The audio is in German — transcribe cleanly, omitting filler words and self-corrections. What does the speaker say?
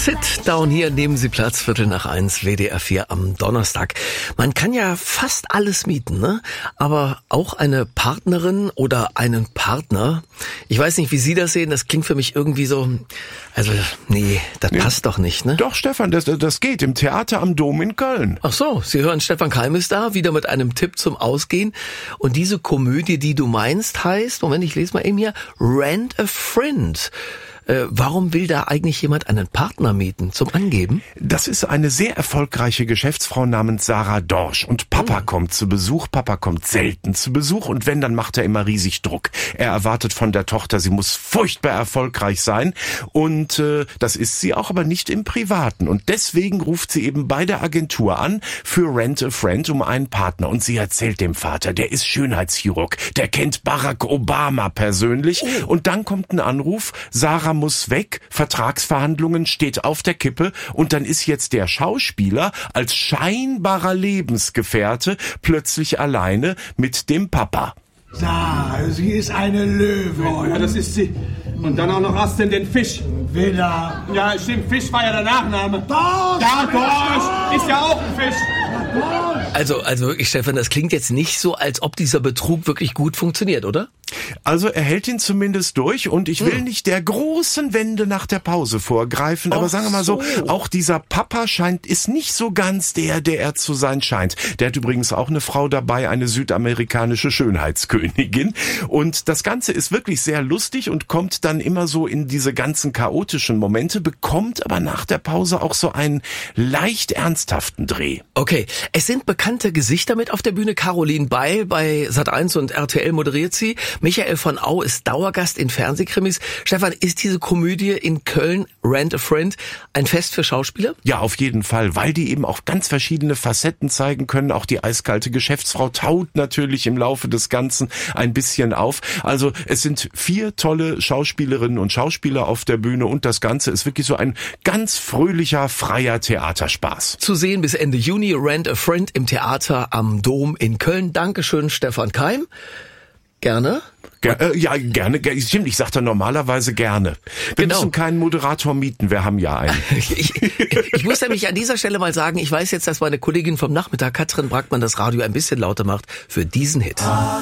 Sit-Down hier, nehmen Sie Platz, 1:15, WDR 4 am Donnerstag. Man kann ja fast alles mieten, ne? Aber auch eine Partnerin oder einen Partner. Ich weiß nicht, wie Sie das sehen, das klingt für mich irgendwie so, also nee, das passt doch nicht, ne? Doch, Stefan, das geht im Theater am Dom in Köln. Ach so, Sie hören, Stefan Keim ist da, wieder mit einem Tipp zum Ausgehen. Und diese Komödie, die du meinst, heißt, Moment, ich lese mal eben hier, Rent a Friend. Warum will da eigentlich jemand einen Partner mieten zum Angeben? Das ist eine sehr erfolgreiche Geschäftsfrau namens Sarah Dorsch. Und Papa kommt zu Besuch. Papa kommt selten zu Besuch. Und wenn, dann macht er immer riesig Druck. Er erwartet von der Tochter, sie muss furchtbar erfolgreich sein. Und das ist sie auch, aber nicht im Privaten. Und deswegen ruft sie eben bei der Agentur an für Rent a Friend um einen Partner. Und sie erzählt dem Vater, der ist Schönheitschirurg. Der kennt Barack Obama persönlich. Und dann kommt ein Anruf, Sarah muss weg, Vertragsverhandlungen steht auf der Kippe und dann ist jetzt der Schauspieler als scheinbarer Lebensgefährte plötzlich alleine mit dem Papa. Da, sie ist eine Löwe. Oh, ja, das ist sie. Und dann auch noch Ascendent Fisch. Widder. Ja, stimmt, Fisch war ja der Nachname. Dorsch! Ja, Dorsch ist ja auch ein Fisch. Also, Stefan, das klingt jetzt nicht so, als ob dieser Betrug wirklich gut funktioniert, oder? Also er hält ihn zumindest durch und ich will nicht der großen Wende nach der Pause vorgreifen, aber sagen wir mal so, auch dieser Papa ist nicht so ganz der er zu sein scheint. Der hat übrigens auch eine Frau dabei, eine südamerikanische Schönheitskönigin und das Ganze ist wirklich sehr lustig und kommt dann immer so in diese ganzen chaotischen Momente, bekommt aber nach der Pause auch so einen leicht ernsthaften Dreh. Okay, es sind bekannte Gesichter mit auf der Bühne. Caroline Beil bei Sat1 und RTL moderiert sie. Michael von Au ist Dauergast in Fernsehkrimis. Stefan, ist diese Komödie in Köln, Rent a Friend, ein Fest für Schauspieler? Ja, auf jeden Fall, weil die eben auch ganz verschiedene Facetten zeigen können. Auch die eiskalte Geschäftsfrau taut natürlich im Laufe des Ganzen ein bisschen auf. Also es sind 4 tolle Schauspielerinnen und Schauspieler auf der Bühne und das Ganze ist wirklich so ein ganz fröhlicher, freier Theaterspaß. Zu sehen bis Ende Juni, Rent a Friend im Theater am Dom in Köln. Dankeschön, Stefan Keim. Gerne? Ja, gerne. Stimmt, ich sag da normalerweise gerne. Wir müssen keinen Moderator mieten, wir haben ja einen. Ich muss nämlich an dieser Stelle mal sagen, ich weiß jetzt, dass meine Kollegin vom Nachmittag, Katrin Brackmann, das Radio ein bisschen lauter macht für diesen Hit.